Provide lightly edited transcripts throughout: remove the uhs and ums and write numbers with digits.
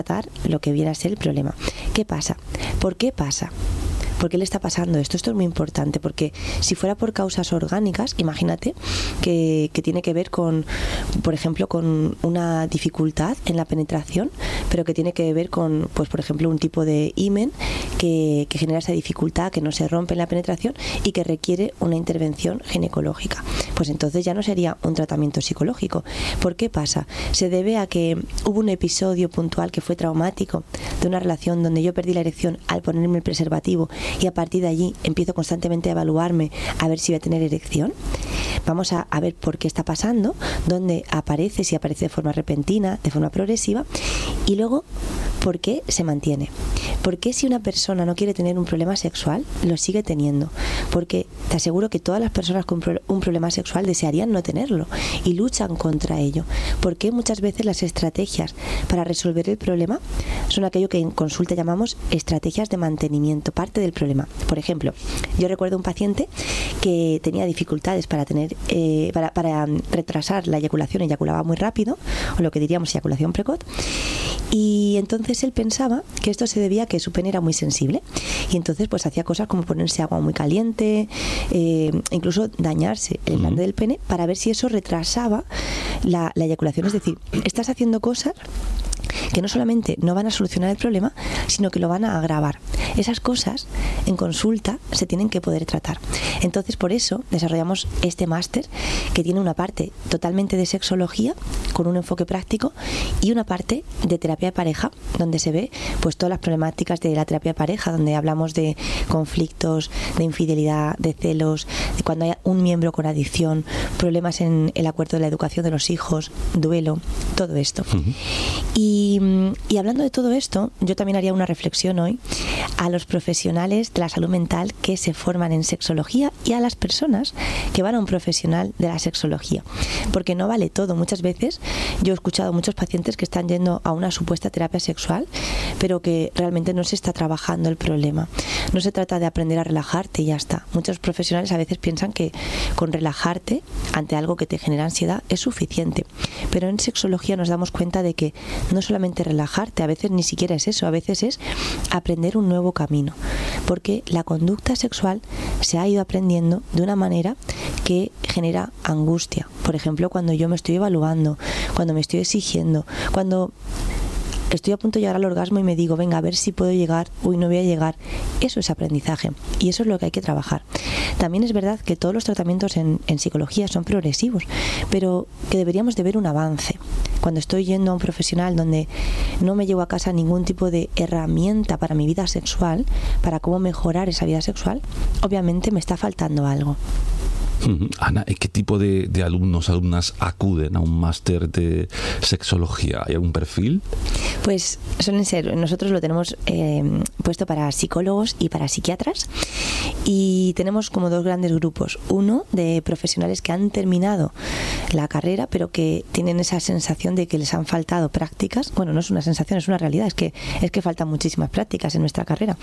tratar lo que viene a ser el problema. ¿Qué pasa? ¿Por qué pasa? ¿Por qué le está pasando esto? Esto es muy importante, porque si fuera por causas orgánicas, imagínate que tiene que ver con, por ejemplo, con una dificultad en la penetración, pero que tiene que ver con, pues por ejemplo, un tipo de himen que genera esa dificultad, que no se rompe en la penetración y que requiere una intervención ginecológica. Pues entonces ya no sería un tratamiento psicológico. ¿Por qué pasa? Se debe a que hubo un episodio puntual que fue traumático de una relación donde yo perdí la erección al ponerme el preservativo y a partir de allí empiezo constantemente a evaluarme a ver si voy a tener erección. Vamos a ver por qué está pasando, dónde aparece, si aparece de forma repentina, de forma progresiva, y luego por qué se mantiene. ¿Por qué si una persona no quiere tener un problema sexual, lo sigue teniendo? Porque te aseguro que todas las personas con un problema sexual desearían no tenerlo y luchan contra ello. ¿Por qué muchas veces las estrategias para resolver el problema son aquello que en consulta llamamos estrategias de mantenimiento, parte del problema? Por ejemplo, yo recuerdo un paciente que tenía dificultades para tener para retrasar la eyaculación, eyaculaba muy rápido, o lo que diríamos eyaculación precoz, y entonces él pensaba que esto se debía a que su pene era muy sensible, y entonces pues hacía cosas como ponerse agua muy caliente, incluso dañarse el glande del pene para ver si eso retrasaba la eyaculación. Es decir, estás haciendo cosas que no solamente no van a solucionar el problema, sino que lo van a agravar. Esas cosas en consulta se tienen que poder tratar. Entonces, por eso desarrollamos este máster que tiene una parte totalmente de sexología con un enfoque práctico y una parte de terapia de pareja, donde se ve pues todas las problemáticas de la terapia de pareja, donde hablamos de conflictos, de infidelidad, de celos, de cuando hay un miembro con adicción, problemas en el acuerdo de la educación de los hijos, duelo, todo esto. Y hablando de todo esto, yo también haría una reflexión hoy a los profesionales de la salud mental que se forman en sexología y a las personas que van a un profesional de la sexología, porque no vale todo. Muchas veces yo he escuchado a muchos pacientes que están yendo a una supuesta terapia sexual, pero que realmente no se está trabajando el problema. No se trata de aprender a relajarte y ya está. Muchos profesionales a veces piensan que con relajarte ante algo que te genera ansiedad es suficiente, pero en sexología nos damos cuenta de que no solamente relajarte, a veces ni siquiera es eso, a veces es aprender un nuevo camino, porque la conducta sexual se ha ido aprendiendo de una manera que genera angustia. Por ejemplo, cuando yo me estoy evaluando, cuando me estoy exigiendo, cuando estoy a punto de llegar al orgasmo y me digo, venga, a ver si puedo llegar, uy, no voy a llegar. Eso es aprendizaje y eso es lo que hay que trabajar. También es verdad que todos los tratamientos en psicología son progresivos, pero que deberíamos de ver un avance. Cuando estoy yendo a un profesional donde no me llevo a casa ningún tipo de herramienta para mi vida sexual, para cómo mejorar esa vida sexual, obviamente me está faltando algo. Ana, ¿y qué tipo de alumnos, alumnas acuden a un máster de sexología? ¿Hay algún perfil? Pues suelen ser, nosotros lo tenemos puesto para psicólogos y para psiquiatras, y tenemos como dos grandes grupos. Uno de profesionales que han terminado la carrera, pero que tienen esa sensación de que les han faltado prácticas. Bueno, no es una sensación, es una realidad, es que faltan muchísimas prácticas en nuestra carrera.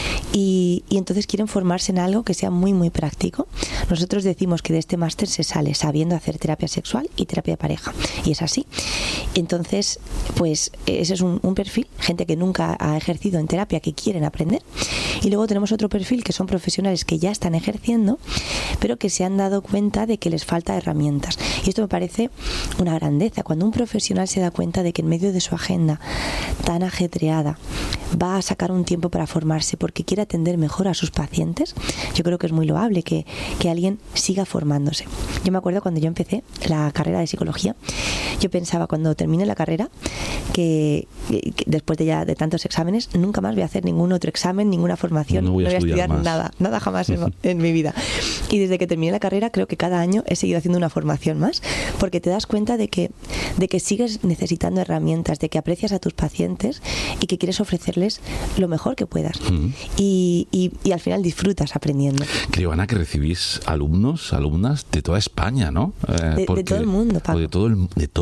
Y entonces quieren formarse en algo que sea muy, muy práctico. Nosotros decimos que de este máster se sale sabiendo hacer terapia sexual y terapia de pareja, y es así. Entonces, pues ese es un perfil, gente que nunca ha ejercido en terapia, que quieren aprender. Y luego tenemos otro perfil que son profesionales que ya están ejerciendo, pero que se han dado cuenta de que les falta herramientas. Y esto me parece una grandeza, cuando un profesional se da cuenta de que en medio de su agenda tan ajetreada va a sacar un tiempo para formarse porque quiere atender mejor a sus pacientes. Yo creo que es muy loable que alguien siga formándose. Yo me acuerdo cuando yo empecé la carrera de psicología, yo pensaba cuando termine la carrera que después de tantos exámenes nunca más voy a hacer ningún otro examen, ninguna formación, no voy a estudiar nada jamás en mi vida. Y desde que terminé la carrera creo que cada año he seguido haciendo una formación más, porque te das cuenta de que sigues necesitando herramientas, de que aprecias a tus pacientes y que quieres ofrecerles lo mejor que puedas. Y al final disfrutas aprendiendo. Creo, Ana, que recibís alumnos, alumnas de toda España, ¿no? De todo el mundo, Paco. De todo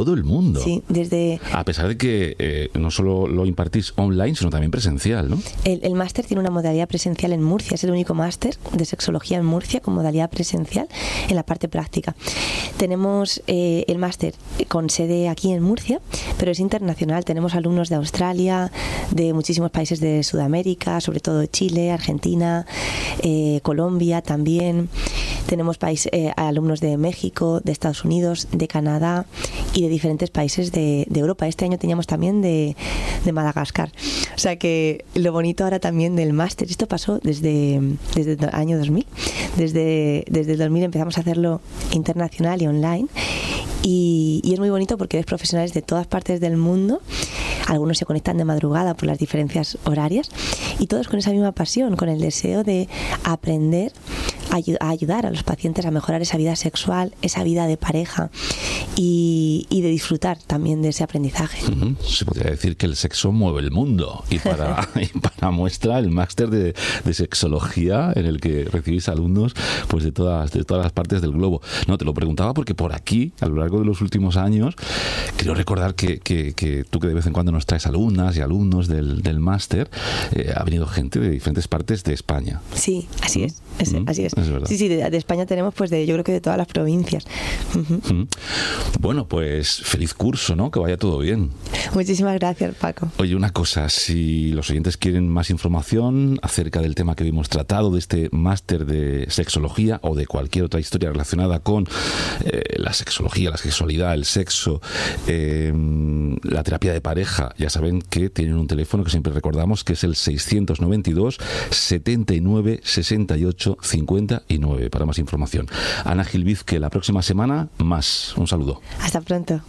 todo el mundo. Sí, a pesar de que no solo lo impartís online, sino también presencial, ¿no? El máster tiene una modalidad presencial en Murcia, es el único máster de sexología en Murcia con modalidad presencial en la parte práctica. Tenemos el máster con sede aquí en Murcia, pero es internacional. Tenemos alumnos de Australia, de muchísimos países de Sudamérica, sobre todo Chile, Argentina, Colombia también. Tenemos alumnos de México, de Estados Unidos, de Canadá y de diferentes países de Europa. Este año teníamos también de Madagascar. O sea que lo bonito ahora también del máster, esto pasó desde el año 2000. Desde el 2000 empezamos a hacerlo internacional y online. Y es muy bonito porque ves profesionales de todas partes del mundo. Algunos se conectan de madrugada por las diferencias horarias y todos con esa misma pasión, con el deseo de aprender a ayudar a los pacientes a mejorar esa vida sexual, esa vida de pareja y de disfrutar también de ese aprendizaje. Se podría decir que el sexo mueve el mundo y para muestra el máster de sexología en el que recibís alumnos pues de todas las partes del globo. No, te lo preguntaba porque por aquí, a lo largo de los últimos años, quiero recordar que tú que de vez en cuando nos traes alumnas y alumnos del máster, ha venido gente de diferentes partes de España. Sí, así es. Así es. Es verdad. Sí, de España tenemos pues yo creo que de todas las provincias. Bueno, pues feliz curso, ¿no? Que vaya todo bien. Muchísimas gracias, Paco. Oye, una cosa, si los oyentes quieren más información acerca del tema que hemos tratado, de este máster de sexología o de cualquier otra historia relacionada con la sexología, la sexualidad, el sexo, la terapia de pareja, ya saben que tienen un teléfono que siempre recordamos, que es el 692 79 68 59 para más información. Ana Gil Vizque, la próxima semana más. Un saludo. Hasta pronto.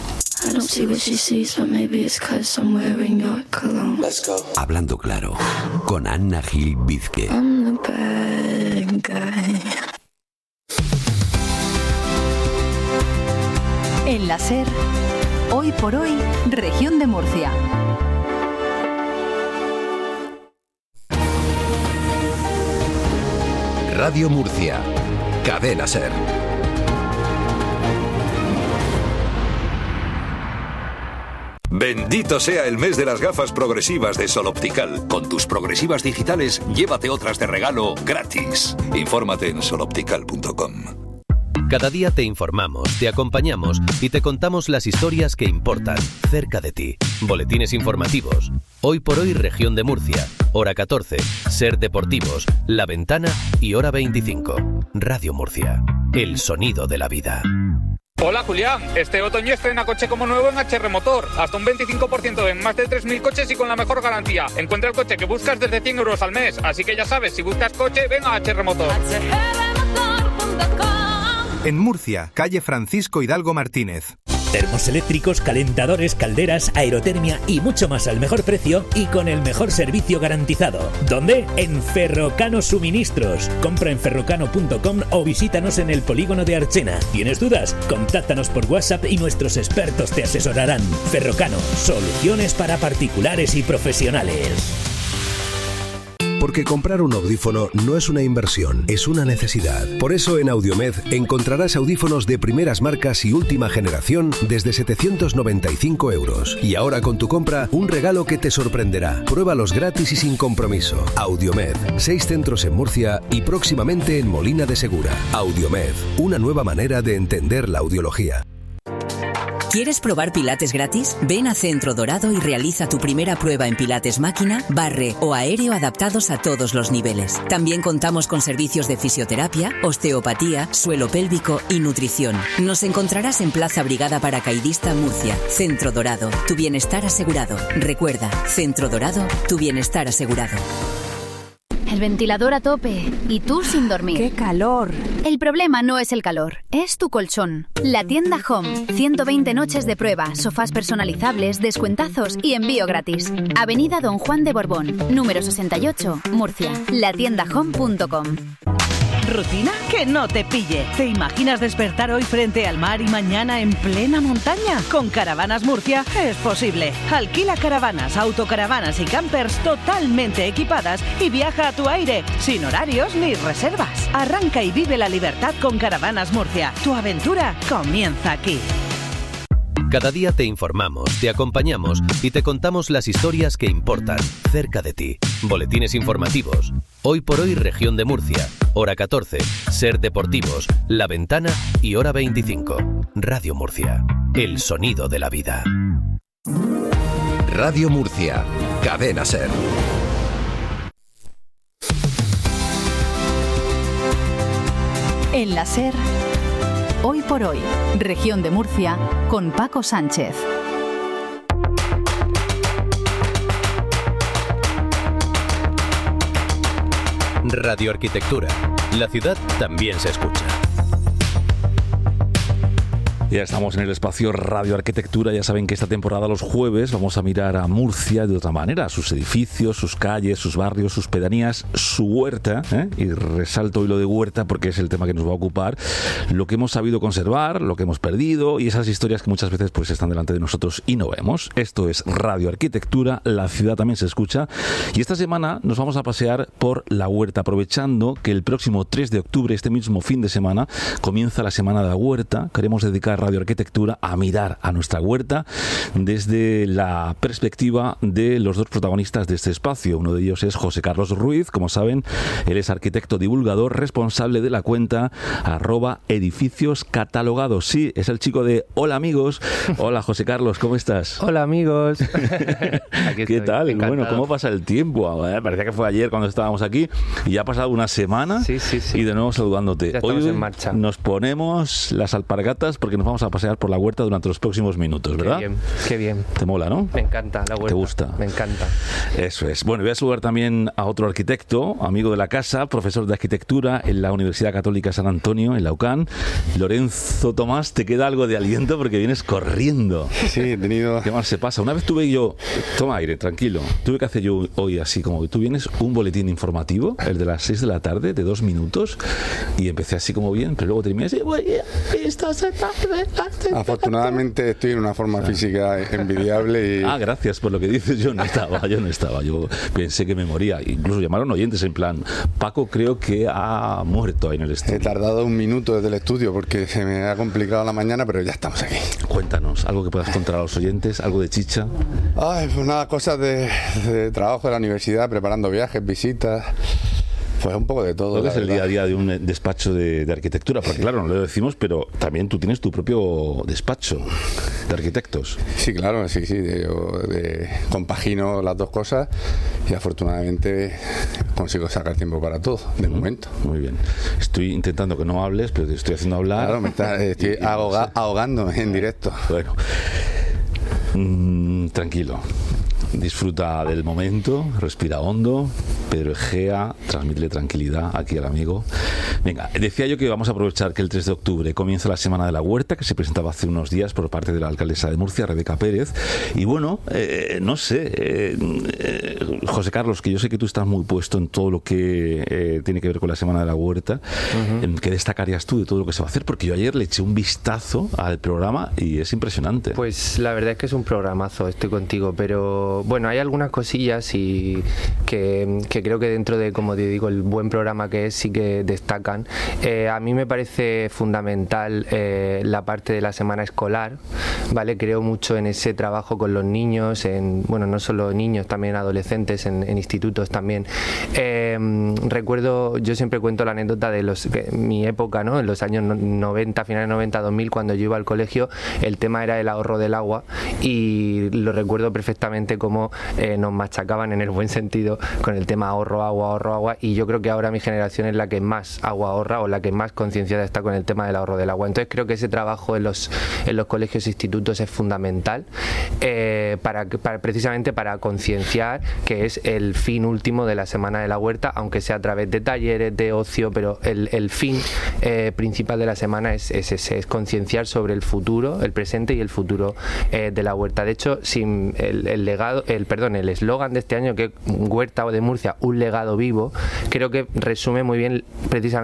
Hablando claro, con Ana Gil Vizque. En la SER, hoy por hoy, Región de Murcia. Radio Murcia, Cadena SER. Bendito sea el mes de las gafas progresivas de Sol Optical. Con tus progresivas digitales, llévate otras de regalo gratis. Infórmate en soloptical.com. Cada día te informamos, te acompañamos y te contamos las historias que importan cerca de ti. Boletines informativos. Hoy por hoy, Región de Murcia. Hora 14. SER Deportivos. La Ventana y hora 25. Radio Murcia. El sonido de la vida. Hola Julián, este otoño estrena coche como nuevo en HR Motor. Hasta un 25% en más de 3.000 coches y con la mejor garantía. Encuentra el coche que buscas desde 100 euros al mes. Así que ya sabes, si buscas coche, ven a HR Motor. En Murcia, calle Francisco Hidalgo Martínez. Termos eléctricos, calentadores, calderas, aerotermia y mucho más al mejor precio y con el mejor servicio garantizado. ¿Dónde? En Ferrocano Suministros. Compra en ferrocano.com o visítanos en el polígono de Archena. ¿Tienes dudas? Contáctanos por WhatsApp y nuestros expertos te asesorarán. Ferrocano, soluciones para particulares y profesionales. Porque comprar un audífono no es una inversión, es una necesidad. Por eso en Audiomed encontrarás audífonos de primeras marcas y última generación desde 795 euros. Y ahora con tu compra, un regalo que te sorprenderá. Pruébalos gratis y sin compromiso. Audiomed, 6 centros en Murcia y próximamente en Molina de Segura. Audiomed, una nueva manera de entender la audiología. ¿Quieres probar pilates gratis? Ven a Centro Dorado y realiza tu primera prueba en pilates máquina, barre o aéreo adaptados a todos los niveles. También contamos con servicios de fisioterapia, osteopatía, suelo pélvico y nutrición. Nos encontrarás en Plaza Brigada Paracaidista, Murcia. Centro Dorado, tu bienestar asegurado. Recuerda, Centro Dorado, tu bienestar asegurado. El ventilador a tope y tú sin dormir. ¡Qué calor! El problema no es el calor, es tu colchón. La tienda Home. 120 noches de prueba, sofás personalizables, descuentazos y envío gratis. Avenida Don Juan de Borbón, número 68, Murcia. Latiendahome.com. ¿Rutina? Que no te pille. ¿Te imaginas despertar hoy frente al mar y mañana en plena montaña? Con Caravanas Murcia es posible. Alquila caravanas, autocaravanas y campers totalmente equipadas y viaja a tu aire, sin horarios ni reservas. Arranca y vive la libertad con Caravanas Murcia. Tu aventura comienza aquí. Cada día te informamos, te acompañamos y te contamos las historias que importan cerca de ti. Boletines informativos. Hoy por hoy, Región de Murcia. Hora 14. Ser Deportivos. La Ventana y Hora 25. Radio Murcia. El sonido de la vida. Radio Murcia. Cadena Ser. En la Ser, Hoy por hoy, Región de Murcia, con Paco Sánchez. Radio Arquitectura. La ciudad también se escucha. Ya estamos en el espacio Radio Arquitectura. Ya saben que esta temporada los jueves vamos a mirar a Murcia de otra manera, sus edificios, sus calles, sus barrios, sus pedanías, su huerta, y resalto hoy lo de huerta porque es el tema que nos va a ocupar, lo que hemos sabido conservar, lo que hemos perdido y esas historias que muchas veces pues están delante de nosotros y no vemos. Esto es Radio Arquitectura, la ciudad también se escucha, y esta semana nos vamos a pasear por la huerta, aprovechando que el próximo 3 de octubre, este mismo fin de semana, comienza la Semana de la Huerta. Queremos dedicar Radio Arquitectura a mirar a nuestra huerta desde la perspectiva de los dos protagonistas de este espacio. Uno de ellos es José Carlos Ruiz, como saben, él es arquitecto divulgador, responsable de la cuenta @edificioscatalogados. Sí, es el chico de Hola Amigos. Hola José Carlos, ¿cómo estás? Hola amigos. ¿Qué tal? Encantado. Bueno, ¿cómo pasa el tiempo? Parecía que fue ayer cuando estábamos aquí y ya ha pasado una semana. Sí. Y de nuevo saludándote. Ya estamos en marcha. Nos ponemos las alpargatas porque nos vamos a pasear por la huerta durante los próximos minutos, ¿verdad? Qué bien. Te mola, ¿no? Me encanta la huerta. ¿Te gusta? Me encanta. Eso es. Bueno, voy a saludar también a otro arquitecto, amigo de la casa, profesor de arquitectura en la Universidad Católica San Antonio, en la UCAN. Lorenzo Tomás, te queda algo de aliento porque vienes corriendo. Sí, he tenido... ¿Qué mal se pasa? Una vez tuve yo... Toma aire, tranquilo. Tuve que hacer yo hoy así, como que tú vienes, un boletín informativo, el de las 6 de la tarde, de 2 minutos, y empecé así como bien, pero luego terminé así, Afortunadamente estoy en una forma física envidiable y... gracias por lo que dices. Yo no estaba. Yo pensé que me moría. Incluso llamaron oyentes en plan, Paco creo que ha muerto ahí en el estudio. He tardado un minuto desde el estudio porque se me ha complicado la mañana, pero ya estamos aquí. Cuéntanos, algo que puedas contar a los oyentes, algo de chicha. Pues nada, cosas de trabajo de la universidad, preparando viajes, visitas... Pues un poco de todo. ¿Qué es el día a día de un despacho de arquitectura? Porque claro, no lo decimos, pero también tú tienes tu propio despacho de arquitectos. Sí, claro, sí. Yo compagino las dos cosas y afortunadamente consigo sacar tiempo para todo, de momento. Muy bien. Estoy intentando que no hables, pero te estoy haciendo hablar. Claro, estoy ahogándome en directo. Bueno, tranquilo. Disfruta del momento, respira hondo. Pedro Egea, transmítele tranquilidad aquí al amigo. Venga, decía yo que vamos a aprovechar que el 3 de octubre comienza la Semana de la Huerta, que se presentaba hace unos días por parte de la alcaldesa de Murcia, Rebeca Pérez. Y bueno, no sé, José Carlos, que yo sé que tú estás muy puesto en todo lo que tiene que ver con la Semana de la Huerta. ¿Qué destacarías tú de todo lo que se va a hacer? Porque yo ayer le eché un vistazo al programa y es impresionante. Pues la verdad es que es un programazo, estoy contigo, pero bueno, hay algunas cosillas y que creo que dentro de, como te digo, el buen programa que es, sí que destacan. A mí me parece fundamental la parte de la semana escolar, ¿vale? Creo mucho en ese trabajo con los niños, no solo niños, también adolescentes, en institutos también. Recuerdo, yo siempre cuento la anécdota de mi época, ¿no? En los años 90, finales 90, 2000, cuando yo iba al colegio, el tema era el ahorro del agua y lo recuerdo perfectamente como nos machacaban en el buen sentido con el tema ahorro agua, y yo creo que ahora mi generación es la que más agua ahorra o la que más concienciada está con el tema del ahorro del agua. Entonces creo que ese trabajo en los colegios e institutos es fundamental precisamente para concienciar que es el fin último de la Semana de la Huerta, aunque sea a través de talleres, de ocio, pero el fin principal de la semana es ese, es concienciar sobre el futuro, el presente y el futuro de la huerta. De hecho, sin el eslogan de este año, que Huerta de Murcia, un legado vivo, creo que resume muy bien precisamente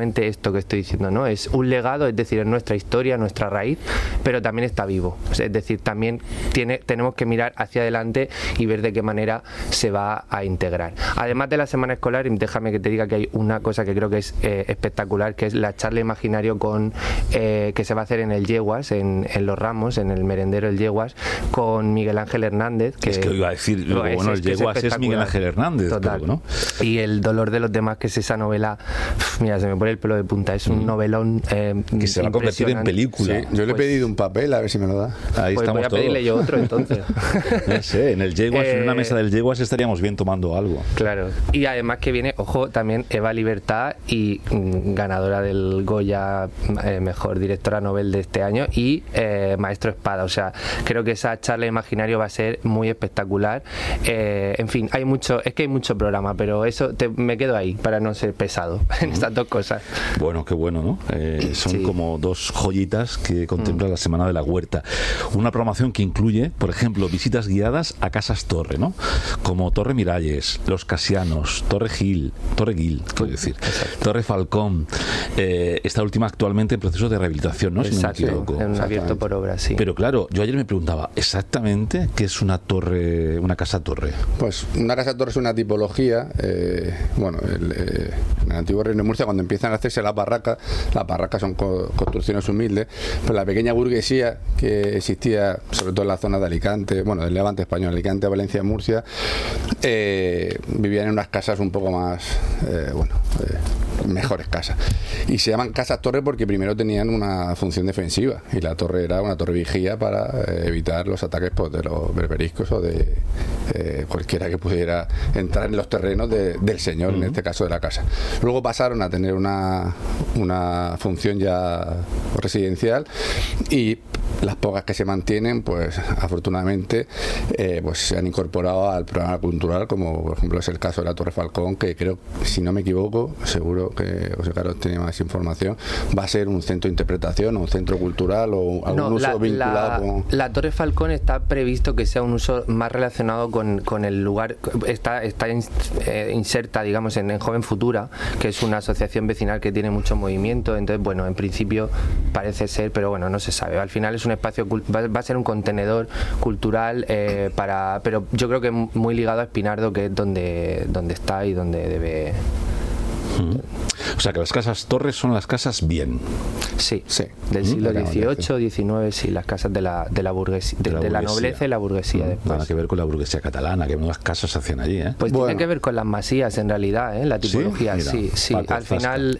precisamente esto que estoy diciendo, ¿no? Es un legado, es decir, es nuestra historia, nuestra raíz, pero también está vivo. Es decir, también tenemos que mirar hacia adelante y ver de qué manera se va a integrar. Además de la semana escolar, déjame que te diga que hay una cosa que creo que es espectacular, que es la charla imaginario que se va a hacer en el Yeguas, en Los Ramos, en el merendero El Yeguas, con Miguel Ángel Hernández. Es que iba a decir, bueno, el Yeguas es Miguel Ángel Hernández. Total. Pero, ¿no? Y El dolor de los demás, que es esa novela, mira, se me pone el pelo de punta, es un novelón que se va a convertir en película. Sí, yo le he pedido un papel, a ver si me lo da. Ahí pues estamos voy a pedirle todos. yo otro entonces. No sé, en el Yeguas, en una mesa del Yeguas estaríamos bien tomando algo. Claro. Y además que viene, ojo, también Eva Libertad, y ganadora del Goya, mejor directora Nobel de este año, y Maestro Espada. O sea, creo que esa charla imaginario va a ser muy espectacular. En fin, hay mucho programa, pero eso me quedo ahí para no ser pesado en estas dos cosas. Bueno, qué bueno, ¿no? Son como dos joyitas que contempla la Semana de la Huerta. Una programación que incluye, por ejemplo, visitas guiadas a casas torre, ¿no? Como Torre Miralles, Los Casianos, Torre Gil, quiero decir, Torre Falcón. Esta última actualmente en proceso de rehabilitación, ¿no? Si no me equivoco. En abierto por obra, sí. Pero claro, yo ayer me preguntaba exactamente qué es una torre, una casa torre. Pues una casa torre es una tipología, en el antiguo Reino de Murcia, cuando empiezan a hacerse las barracas son construcciones humildes, pero la pequeña burguesía que existía, sobre todo en la zona de Alicante, del Levante español, Alicante, Valencia, Murcia, vivían en unas casas un poco más, mejores casas. Y se llaman casas torre porque primero tenían una función defensiva, y la torre era una torre vigía para evitar los ataques de los berberiscos o de cualquiera que pudiera entrar en los terrenos del señor, en este caso de la casa. Luego pasaron a tener una función ya residencial, y las pocas que se mantienen, pues afortunadamente se han incorporado al programa cultural, como por ejemplo es el caso de la Torre Falcón, que creo, si no me equivoco, seguro que José Carlos tiene más información, va a ser un centro de interpretación o un centro cultural o algún uso vinculado con... La Torre Falcón está previsto que sea un uso más relacionado con el lugar, está inserta, digamos, en Joven Futura, que es una asociación vecinal que tiene mucho movimiento. Entonces, en principio parece ser, pero no se sabe. Al final es un espacio, va a ser un contenedor cultural pero yo creo que muy ligado a Espinardo, que es donde está y donde debe... O sea que las casas torres son las casas bien. Sí. Del siglo XVIII, XIX, sí, las casas de la burguesía, de la nobleza y la burguesía después. Nada que ver con la burguesía catalana, que nuevas casas se hacían allí, ¿eh? Pues tiene que ver con las masías, en realidad, la tipología. Sí. Al final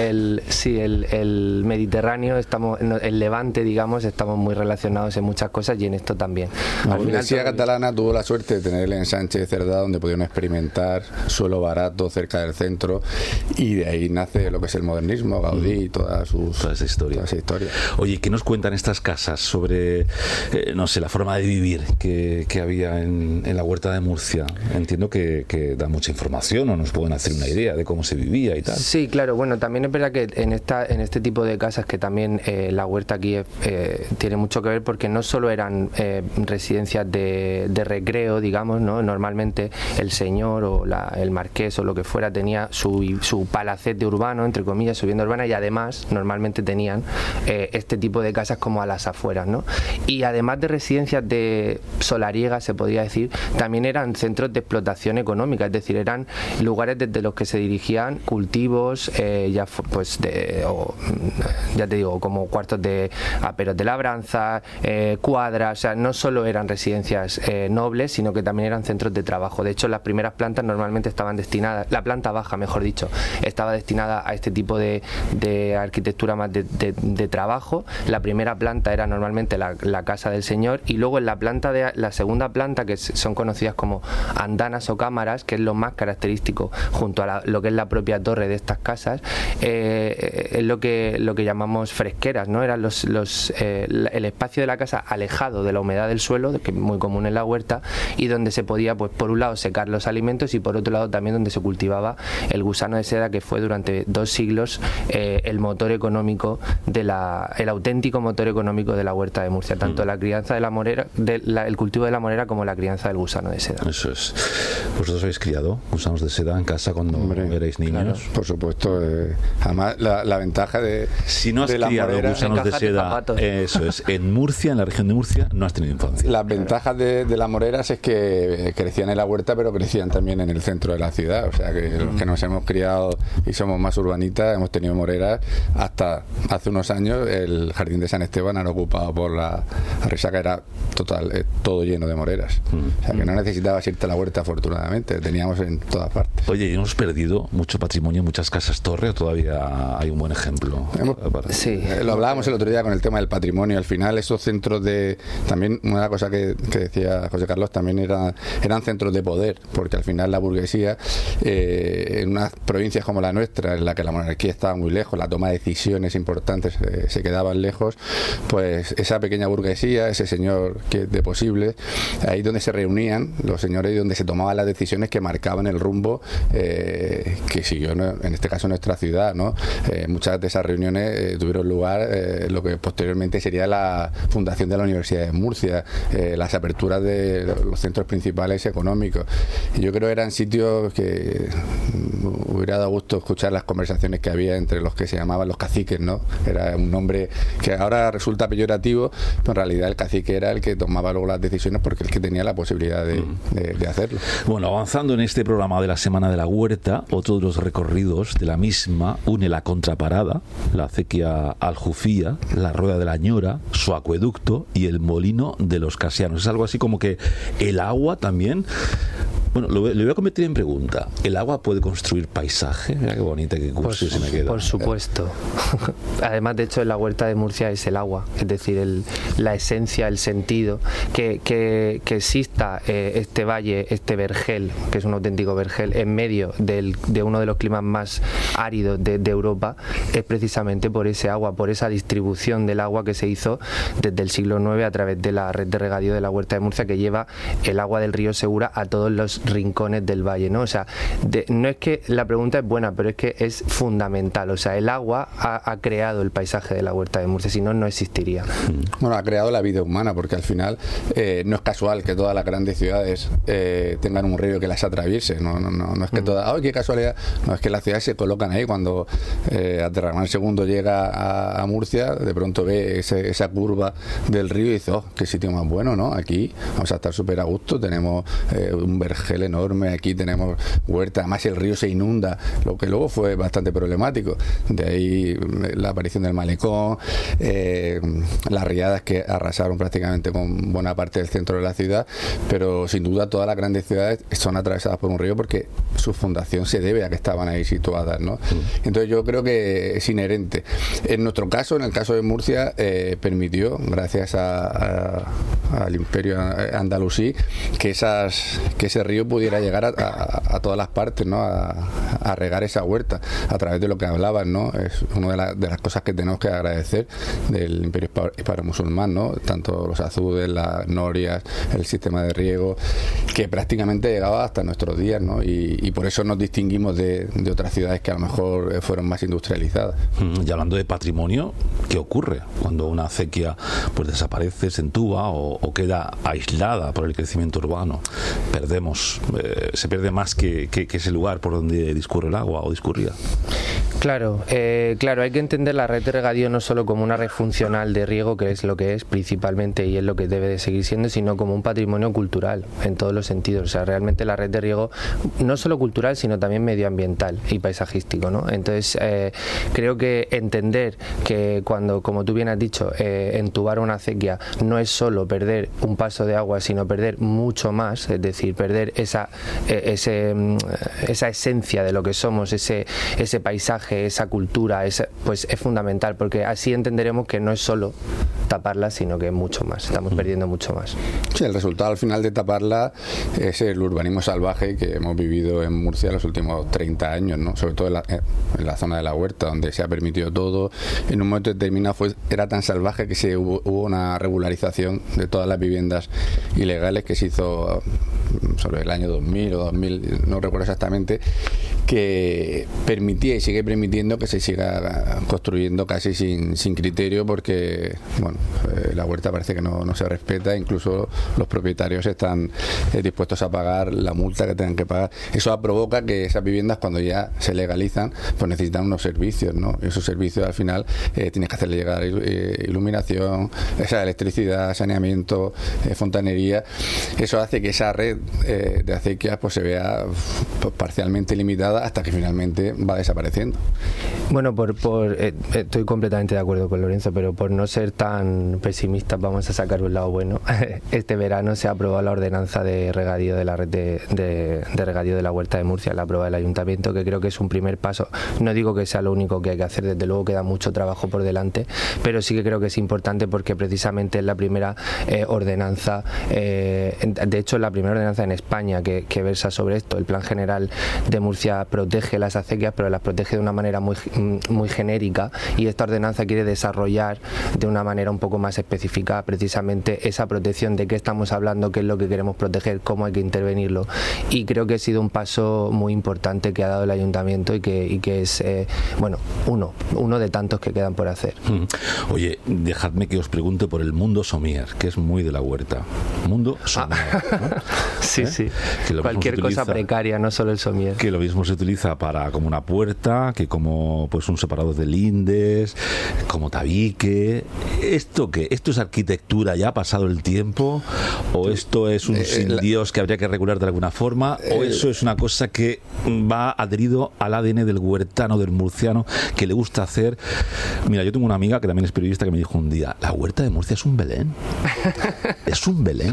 el Mediterráneo, el Levante, digamos, estamos muy relacionados en muchas cosas, y en esto también. La burguesía catalana tuvo la suerte de tener el ensanche de Cerdá, donde pudieron experimentar suelo barato cerca del centro, y de ahí nace lo que es el modernismo, Gaudí y toda esa historia. Oye, ¿qué nos cuentan estas casas sobre, la forma de vivir que había en la Huerta de Murcia? Entiendo que da mucha información, o nos pueden hacer una idea de cómo se vivía y tal. Sí, claro. También es verdad que en este tipo de casas, que también la Huerta aquí tiene mucho que ver, porque no solo eran residencias de recreo, digamos, ¿no? Normalmente el señor o el marqués o lo que fuera tenía su palacete urbano, entre comillas, su vivienda urbana, y además normalmente tenían este tipo de casas como a las afueras, ¿no? Y además de residencias de solariegas, se podría decir, también eran centros de explotación económica, es decir, eran lugares desde los que se dirigían cultivos, ya te digo, como cuartos de aperos de labranza, cuadras. O sea, no solo eran residencias nobles, sino que también eran centros de trabajo. De hecho, las primeras plantas normalmente estaban destinadas, la planta baja, mejor dicho, estaba destinada a este tipo de arquitectura más de trabajo. La primera planta era normalmente la casa del señor, y luego en la segunda planta, que son conocidas como andanas o cámaras, que es lo más característico junto a lo que es la propia torre de estas casas, es lo que llamamos fresqueras, ¿no? Eran el espacio de la casa alejado de la humedad del suelo, que es muy común en la huerta, y donde se podía, pues por un lado, secar los alimentos, y por otro lado también donde se cultivaba el gusano de seda, que fue durante 2 siglos el motor económico el auténtico motor económico de la huerta de Murcia, tanto la crianza de la morera, el cultivo de la morera, como la crianza del gusano de seda. Eso es. ¿Vosotros habéis criado gusanos de seda en casa cuando erais niños? Claro. Por supuesto. Además, la ventaja de si no has de criado gusanos de seda, eso es, en Murcia, en la región de Murcia, no has tenido infancia. Las ventajas de las moreras es que crecían en la huerta, pero crecían también en el centro de la ciudad. O sea, que los que nos hemos criado y somos más urbanitas, hemos tenido moreras. Hasta hace unos años, el jardín de San Esteban era ocupado por la resaca, era todo lleno de moreras. O sea, que no necesitabas irte a la huerta, afortunadamente. Teníamos en todas partes. Oye, ¿y hemos perdido mucho patrimonio, muchas casas torre, o todavía hay un buen ejemplo? Sí. Lo hablábamos el otro día con el tema del patrimonio. Al final, esos centros de... También una cosa que decía José Carlos, también eran centros de poder, porque al final la burguesía, en unas provincias como la nuestra, en la que la monarquía estaba muy lejos, la toma de decisiones importantes se quedaban lejos, pues esa pequeña burguesía, ese señor de posible, ahí donde se reunían los señores y donde se tomaban las decisiones que marcaban el rumbo que siguió, en este caso, nuestra ciudad, ¿no? Muchas de esas reuniones tuvieron lugar lo que posteriormente sería la fundación de la Universidad de Murcia, las aperturas de los centros principales económicos. Y yo creo que eran sitios que hubiera dado gusto escuchar las conversaciones que había entre los que se llamaban los caciques, ¿no? Era un nombre que ahora resulta peyorativo, pero en realidad el cacique era el que tomaba luego las decisiones, porque el que tenía la posibilidad de hacerlo. Bueno, avanzando en este programa de la Semana de la Huerta, otro de los recorridos de la misma une la Contraparada, la acequia Aljufía, la Rueda de la Ñora, su acueducto y el Molino de los Casianos. Es algo así como que el agua también... Bueno, le voy a convertir en pregunta. ¿El agua puede construir paisaje? Mira qué bonita, qué cursi se me queda. Por supuesto. Además, de hecho, en la huerta de Murcia es el agua, es decir, la esencia, el sentido. Que exista este valle, este vergel, que es un auténtico vergel, en medio de uno de los climas más áridos de Europa, es precisamente por ese agua, por esa distribución del agua que se hizo desde el siglo IX a través de la red de regadío de la huerta de Murcia, que lleva el agua del río Segura a todos los rincones del valle, ¿no? O sea, no es que la pregunta es buena, pero es que es fundamental. O sea, el agua ha creado el paisaje de la huerta de Murcia, si no, no existiría. Bueno, ha creado la vida humana, porque al final no es casual que todas las grandes ciudades tengan un río que las atraviese. No es que todas, ¡ay, qué casualidad! No, es que las ciudades se colocan ahí. Cuando Abderramán II llega a Murcia, de pronto ve esa curva del río y dice, ¡oh, qué sitio más bueno!, ¿no? Aquí vamos a estar súper a gusto, tenemos un vergel enorme, aquí tenemos huerta, además el río se inunda, lo que luego fue bastante problemático. De ahí la aparición del malecón, las riadas que arrasaron prácticamente con buena parte del centro de la ciudad, pero sin duda todas las grandes ciudades son atravesadas por un río porque su fundación se debe a que estaban ahí situadas, ¿no? Entonces yo creo que es inherente. En nuestro caso, en el caso de Murcia, permitió, gracias al imperio andalusí, que ese río pudiera llegar a todas las partes, ¿no? A regar esa huerta a través de lo que hablaban, ¿no? Es una de las cosas que tenemos que agradecer del imperio hispano-musulmán, ¿no? Tanto los azudes, las norias, el sistema de riego, que prácticamente llegaba hasta nuestros días, ¿no? Y por eso nos distinguimos de otras ciudades que a lo mejor fueron más industrializadas. Y hablando de patrimonio, ¿qué ocurre cuando una acequia pues desaparece, se entuba o queda aislada por el crecimiento urbano? Se pierde más que ese lugar por donde discurre el agua o discurría. Claro, hay que entender la red de regadío no solo como una red funcional de riego, que es lo que es principalmente y es lo que debe de seguir siendo, sino como un patrimonio cultural en todos los sentidos. O sea, realmente la red de riego no solo cultural, sino también medioambiental y paisajístico, ¿no? Entonces, creo que entender que cuando, como tú bien has dicho, entubar una acequia no es solo perder un paso de agua, sino perder mucho más, es decir, perder esa esencia de lo que somos, ese paisaje, esa cultura, pues es fundamental, porque así entenderemos que no es solo taparla, sino que es mucho más, estamos perdiendo mucho más. Sí, el resultado al final de taparla es el urbanismo salvaje que hemos vivido en Murcia los últimos 30 años, ¿no? Sobre todo en la zona de la huerta, donde se ha permitido todo. En un momento determinado era tan salvaje que hubo una regularización de todas las viviendas ilegales que se hizo sobre el año 2000 o 2000, no recuerdo exactamente, que permitía y sigue permitiendo que se siga construyendo casi sin criterio, porque bueno, la huerta parece que no se respeta, incluso los propietarios están dispuestos a pagar la multa que tengan que pagar. Eso provoca que esas viviendas, cuando ya se legalizan, pues necesitan unos servicios, ¿no? Y esos servicios al final tienes que hacerle llegar iluminación, esa electricidad, saneamiento, fontanería. Eso hace que esa red de acequias pues se vea parcialmente limitada hasta que finalmente va desapareciendo. Bueno, estoy completamente de acuerdo con Lorenzo, pero por no ser tan pesimistas, vamos a sacar un lado bueno. Este verano se ha aprobado la ordenanza de regadío de la red de regadío de la Huerta de Murcia, la aprueba el Ayuntamiento, que creo que es un primer paso. No digo que sea lo único que hay que hacer, desde luego queda mucho trabajo por delante, pero sí que creo que es importante porque precisamente es la primera ordenanza, de hecho es la primera ordenanza en España que versa sobre esto. El Plan General de Murcia protege las acequias, pero las protege de una manera muy genérica, y esta ordenanza quiere desarrollar de una manera un poco más específica precisamente esa protección, de qué estamos hablando, qué es lo que queremos proteger, cómo hay que intervenirlo, y creo que ha sido un paso muy importante que ha dado el Ayuntamiento y que es uno de tantos que quedan por hacer. Oye, dejadme que os pregunte por el mundo somier, que es muy de la huerta. Mundo somier, ¿no? Sí, sí. Cualquier cosa precaria, no solo el somier. Que lo mismo se utiliza para como una puerta, que como pues un separador de lindes, como tabique. ¿Esto qué? ¿Esto es arquitectura ya ha pasado el tiempo? ¿O esto es un sin Dios que habría que regular de alguna forma? ¿O eso es una cosa que va adherido al ADN del huertano, del murciano, que le gusta hacer? Mira, yo tengo una amiga que también es periodista que me dijo un día: la huerta de Murcia es un Belén. Es un Belén.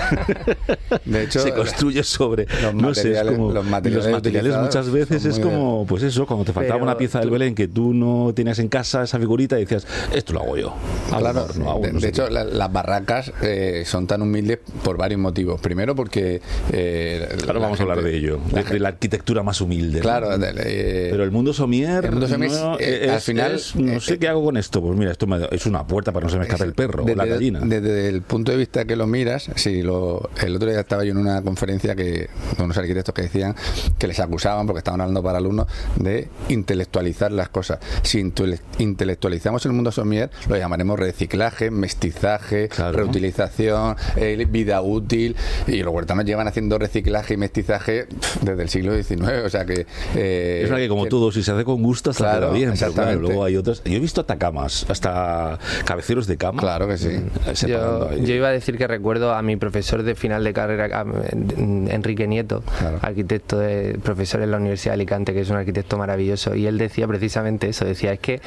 De hecho, se construye sobre los materiales muchas veces es como, pues eso, cuando te faltaba una pieza del Belén que tú no tenías en casa, esa figurita, y decías, esto lo hago yo. Claro, de hecho, las barracas son tan humildes por varios motivos. Primero porque ahora vamos a hablar de ello, de la arquitectura más humilde. Claro, pero el mundo somier, al final no sé qué hago con esto. Pues mira, esto es una puerta para no se me escape el perro o la gallina. Desde el punto de vista que lo miras, el otro día estaba yo en una conferencia de unos arquitectos que decían que les acusaban, porque estaban hablando para alumnos, de intelectualizar las cosas. Si intelectualizamos el mundo somier, lo llamaremos reciclaje, mestizaje, reutilización, vida útil, y los huertanos llevan haciendo reciclaje y mestizaje desde el siglo XIX, o sea que es verdad que como todo, si se hace con gusto hasta queda bien, pero claro, luego hay otras. Yo he visto hasta camas, hasta cabeceros de cama. Claro que sí. Yo iba a decir que recuerdo a mi profesor de final de carrera, Enrique Nieto, arquitecto, profesor en la Universidad de Alicante, que es un arquitecto maravilloso, y él decía precisamente eso, decía, es que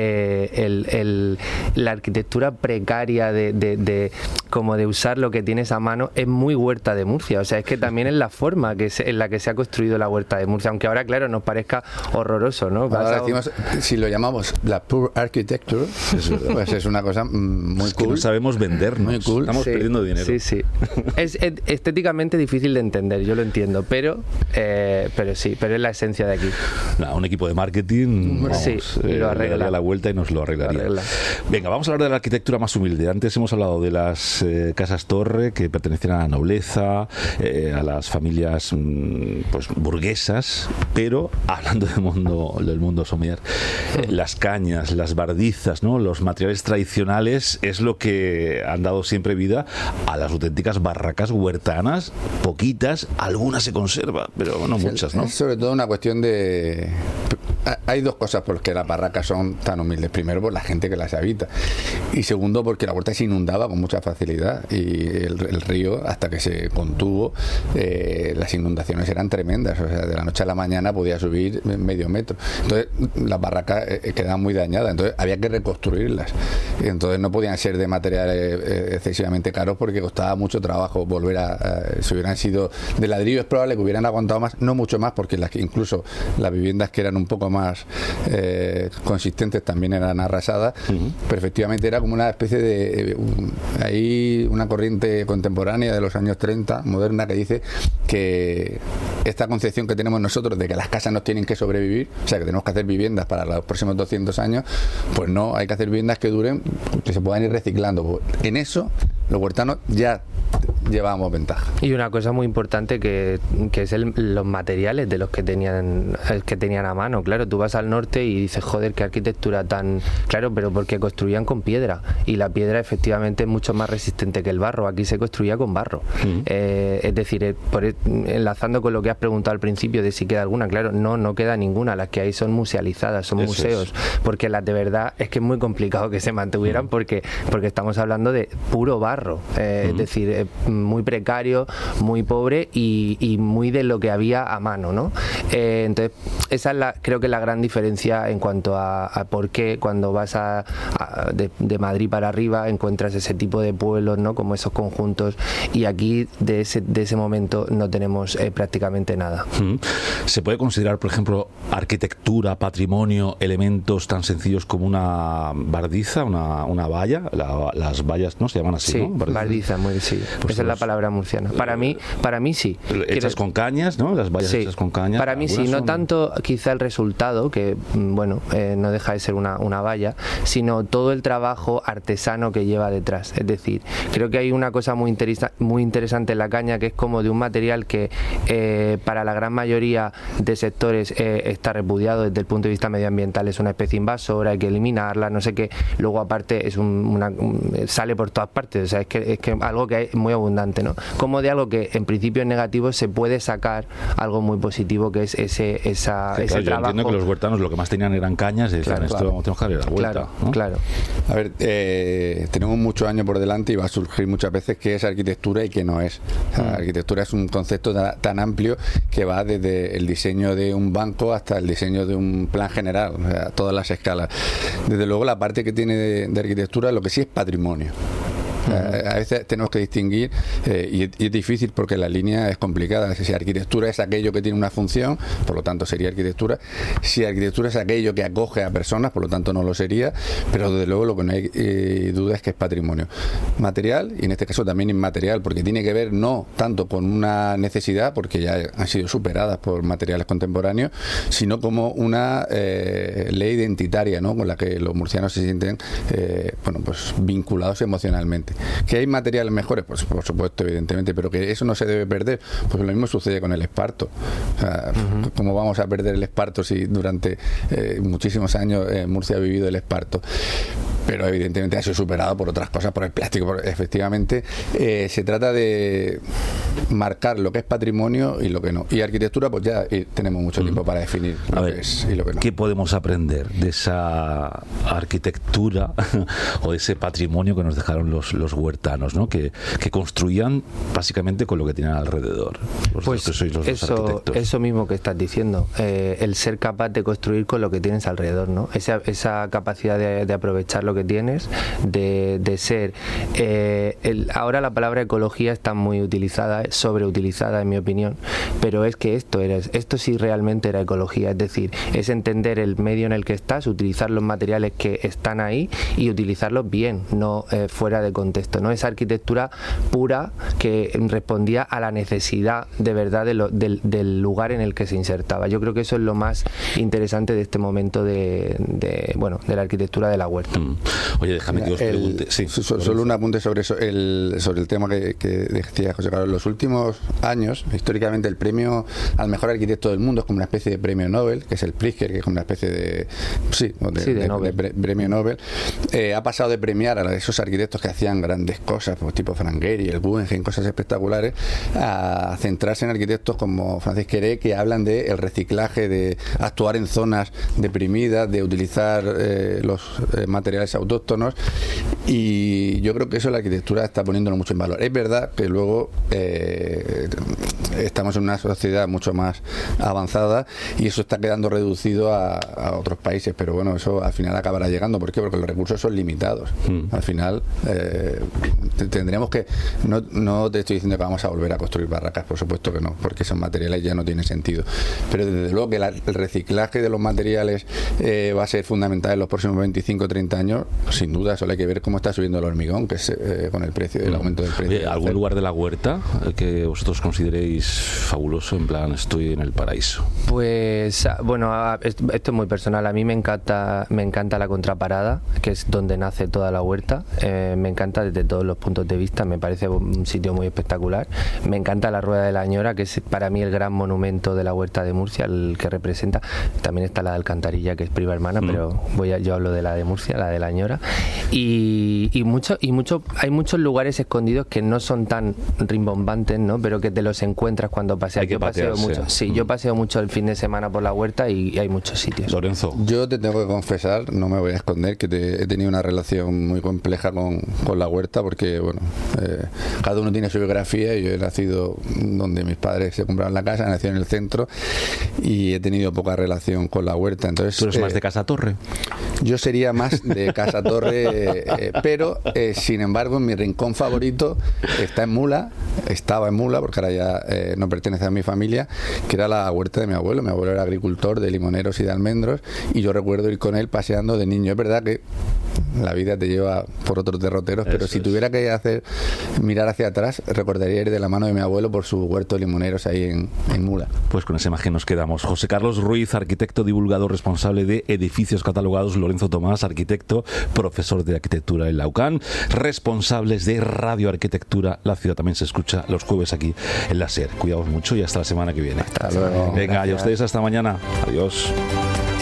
la arquitectura precaria de usar lo que tienes a mano es muy Huerta de Murcia, o sea, es que también es la forma en la que se ha construido la Huerta de Murcia, aunque ahora, claro, nos parezca horroroso, ¿no? Ahora decimos, si lo llamamos la pure architecture, pues es una cosa muy cool. Que no sabemos vendernos, muy cool. Estamos perdiendo dinero. Sí. Es estéticamente difícil de entender, yo lo entiendo, pero es la esencia de aquí. Un equipo de marketing lo arregla. Le daría la vuelta y nos lo arreglaría. Venga, vamos a hablar de la arquitectura más humilde. Antes hemos hablado de las casas torre que pertenecían a la nobleza, a las familias pues burguesas, pero hablando del mundo somier, las cañas, las bardizas, ¿no? Los materiales tradicionales es lo que han dado siempre vida a las auténticas barracas huertanas, poquitas, algunas se conservan, pero no muchas, ¿no? Es sobre todo una cuestión de... Hay dos cosas por las que las barracas son tan humildes. Primero, por la gente que las habita, y segundo, porque la huerta se inundaba con mucha facilidad, y el río, hasta que se contuvo, las inundaciones eran tremendas, o sea, de la noche a la mañana podía subir medio metro. Entonces las barracas quedaban muy dañadas, entonces había que reconstruirlas, entonces no podían ser de materiales excesivamente caros, porque costaba mucho trabajo volver si hubieran sido de ladrillo, es probable que hubieran aguantado más, no mucho más, porque incluso las viviendas que eran un poco más consistentes también eran arrasadas, pero efectivamente era como una especie de hay una corriente contemporánea de los años 30, moderna, que dice que esta concepción que tenemos nosotros de que las casas nos tienen que sobrevivir, o sea, que tenemos que hacer viviendas para los próximos 200 años, pues no, hay que hacer viviendas que duren, que se puedan ir reciclando. En eso los huertanos ya llevábamos ventaja. Y una cosa muy importante que es los materiales de los que tenían a mano. Claro, tú vas al norte y dices, joder, qué arquitectura tan... Claro, pero porque construían con piedra, y la piedra efectivamente es mucho más resistente que el barro. Aquí se construía con barro. Es decir, enlazando con lo que has preguntado al principio de si queda alguna, claro, no queda ninguna. Las que hay son musealizadas, son museos, porque las de verdad es que es muy complicado que se mantuvieran porque estamos hablando de puro barro, es decir, muy precario, muy pobre y muy de lo que había a mano, ¿no? Entonces, esa es creo que la gran diferencia en cuanto a por qué cuando vas de Madrid para arriba encuentras ese tipo de pueblos, ¿no? Como esos conjuntos, y aquí de ese momento no tenemos prácticamente nada. ¿Se puede considerar, por ejemplo, arquitectura, patrimonio, elementos tan sencillos como una bardiza, una valla? Las vallas, ¿no? Se llaman así, sí, ¿no? Bardiza, sí. Pues esa es la palabra murciana. Para mí sí. Hechas con cañas, ¿no? Las vallas hechas con cañas. Para mí sí, no tanto quizá el resultado, que bueno, no deja de ser una valla, sino todo el trabajo artesano que lleva detrás. Es decir, creo que hay una cosa muy interesante en la caña, que es como de un material que para la gran mayoría de sectores está repudiado desde el punto de vista medioambiental, es una especie invasora, hay que eliminarla, no sé qué. Luego aparte es sale por todas partes, o sea, es que algo que hay muy abundante, ¿no? Como de algo que en principio es negativo se puede sacar algo muy positivo, que es ese trabajo. Yo entiendo que los huertanos lo que más tenían eran cañas y decían, esto tenemos que darle la vuelta, ¿no? Claro. A ver, tenemos muchos años por delante y va a surgir muchas veces qué es arquitectura y qué no es. O sea, arquitectura es un concepto tan amplio que va desde el diseño de un banco hasta el diseño de un plan general, o sea, todas las escalas. Desde luego la parte que tiene de arquitectura, lo que sí es patrimonio. A veces tenemos que distinguir y es difícil porque la línea es complicada. Si arquitectura es aquello que tiene una función, por lo tanto sería arquitectura. Si arquitectura es aquello que acoge a personas, por lo tanto no lo sería. Pero desde luego lo que no hay duda es que es patrimonio material, y en este caso también inmaterial, porque tiene que ver no tanto con una necesidad, porque ya han sido superadas por materiales contemporáneos, sino como una ley identitaria, ¿no? Con la que los murcianos se sienten pues vinculados emocionalmente. ¿Que hay materiales mejores? Pues por supuesto, evidentemente, pero que eso no se debe perder. Pues lo mismo sucede con el esparto. O sea, ¿cómo vamos a perder el esparto si durante muchísimos años Murcia ha vivido el esparto? Pero evidentemente ha sido superado por otras cosas, por el plástico. Efectivamente, se trata de marcar lo que es patrimonio y lo que no. Y arquitectura, pues ya tenemos mucho tiempo para definir lo que es y lo que no. ¿Qué podemos aprender de esa arquitectura o de ese patrimonio que nos dejaron los huertanos, ¿no? Que construían básicamente con lo que tenían alrededor? Pues eso mismo que estás diciendo, el ser capaz de construir con lo que tienes alrededor, ¿no? Esa capacidad de aprovechar lo que tienes, de ser ahora la palabra ecología está muy utilizada, sobreutilizada en mi opinión, pero es que esto sí realmente era ecología, es decir, es entender el medio en el que estás, utilizar los materiales que están ahí y utilizarlos bien, no fuera de contexto, ¿no? Esa arquitectura pura que respondía a la necesidad de verdad del lugar en el que se insertaba. Yo creo que eso es lo más interesante de este momento de la arquitectura de la huerta. Oye, déjame que os pregunte. Solo un apunte sobre eso, sobre el tema que decía José Carlos. En los últimos años, históricamente, el premio al mejor arquitecto del mundo es como una especie de premio Nobel, que es el Pritzker, que es como una especie de premio Nobel. Ha pasado de premiar a esos arquitectos que hacían grandes cosas, pues, tipo Frank Gehry, el Guggenheim, cosas espectaculares, a centrarse en arquitectos como Francis Queré, que hablan de el reciclaje, de actuar en zonas deprimidas, de utilizar los materiales autóctonos, y yo creo que eso la arquitectura está poniéndolo mucho en valor. Es verdad que luego estamos en una sociedad mucho más avanzada y eso está quedando reducido a otros países, pero bueno, eso al final acabará llegando. ¿Por qué? Porque los recursos son limitados. Al final tendremos que, no te estoy diciendo que vamos a volver a construir barracas, por supuesto que no, porque esos materiales ya no tienen sentido, pero desde luego que el reciclaje de los materiales va a ser fundamental en los próximos 25-30 años, sin duda. Solo hay que ver cómo está subiendo el hormigón, que es con el precio, el aumento del precio. ¿Algún lugar de la huerta que vosotros consideréis fabuloso, en plan estoy en el paraíso? Pues bueno, esto es muy personal. A mí me encanta la contraparada, que es donde nace toda la huerta. Me encanta desde todos los puntos de vista, me parece un sitio muy espectacular. Me encanta la Rueda de la Añora, que es para mí el gran monumento de la huerta de Murcia, el que representa. También está la de Alcantarilla, que es prima hermana, pero yo hablo de la de Murcia, la de la Añora. Y hay muchos lugares escondidos que no son tan rimbombantes, ¿no? Pero que te los encuentras cuando paseas. Yo paseo mucho. Sí, yo paseo mucho el fin de semana por la huerta y hay muchos sitios. Lorenzo. Yo te tengo que confesar, no me voy a esconder, que he tenido una relación muy compleja con la huerta, porque bueno, cada uno tiene su biografía. Yo he nacido donde mis padres se compraron la casa, nací en el centro y he tenido poca relación con la huerta. Entonces, ¿tú eres más de Casa Torre? Yo sería más de Casa Torre, pero sin embargo mi rincón favorito estaba en Mula, porque ahora ya no pertenece a mi familia, que era la huerta de mi abuelo. Mi abuelo era agricultor de limoneros y de almendros, y yo recuerdo ir con él paseando de niño. Es verdad que la vida te lleva por otros derroteros, pero si tuviera que mirar hacia atrás, recordaría ir de la mano de mi abuelo por su huerto de limoneros ahí en Mula. Pues con esa imagen nos quedamos. José Carlos Ruiz, arquitecto divulgador responsable de edificios catalogados. Lorenzo Tomás, arquitecto, profesor de arquitectura en la UCAN, responsables de Radio Arquitectura. La ciudad también se escucha los jueves aquí en la SER. Cuidaos mucho y hasta la semana que viene. Hasta luego. Venga, y a ustedes hasta mañana. Adiós.